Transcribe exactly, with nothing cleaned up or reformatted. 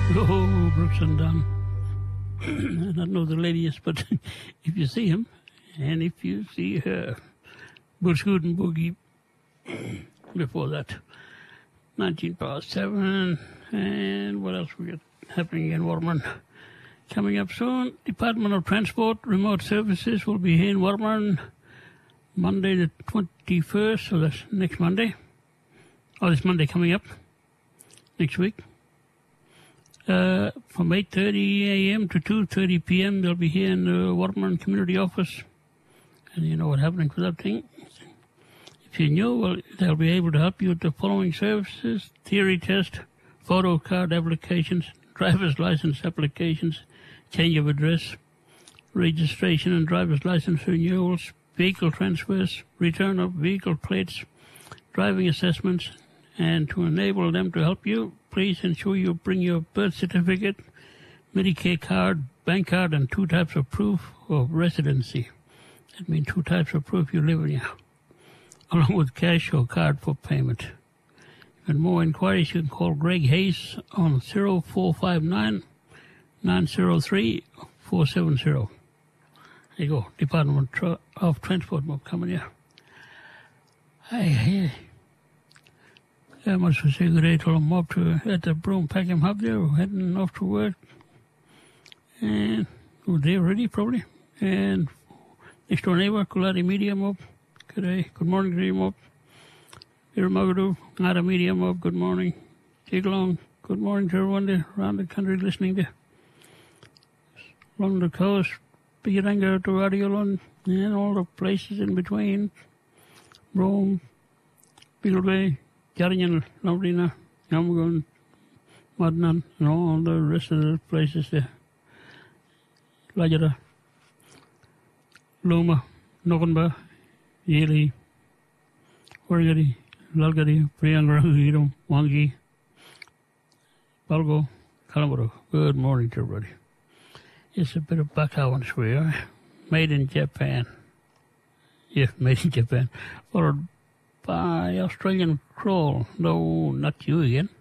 Oh, Brooks and Dunn. I don't know the ladies, but if you see him, and if you see her, Bush Good and Boogie before that, nineteen past seven, and what else we got happening in Warman? Coming up soon, Department of Transport Remote Services will be here in Warman Monday the twenty-first, so that's next Monday. Oh, this Monday coming up, next week. Uh, from eight thirty a.m. to two thirty p.m. they'll be here in the Waterman Community Office. And you know what's happening for that thing. If you're new, well, they'll be able to help you with the following services: theory test, photo card applications, driver's license applications, change of address, registration and driver's license renewals, vehicle transfers, return of vehicle plates, driving assessments. And to enable them to help you, please ensure you bring your birth certificate, Medicare card, bank card, and two types of proof of residency. That means two types of proof you live in here, along with cash or card for payment. For more inquiries, you can call Greg Hayes on zero four five nine, nine zero three, four seven zero. There you go, Department of Transport mob coming here. Hey, hey. I must say good day to them up to at the Broome Packham Hub there, we're heading off to work. And we're there already, probably. And next door neighbor, Kulati Media Mob. Good day, good morning to you, Mob. Irmagadu, Ngada Media Mob, good morning. Jiglong, good morning to everyone there around the country listening there. Along the coast, Bigiranga to Radiolon, and all the places in between. Broome, Beagle Bay, Jarjan, Laurina, Yamagon, Madnan, and all the rest of the places there. Lajara, Loma, Nogonba, Yeli, Wargari, Lalgari, Priyangra, Wangi, Balgo, Kalamuro. Good morning to everybody. It's a bit of Bakawan swear. Made in Japan. Yes, made in Japan. Followed by Australian Crawl. No, not you again.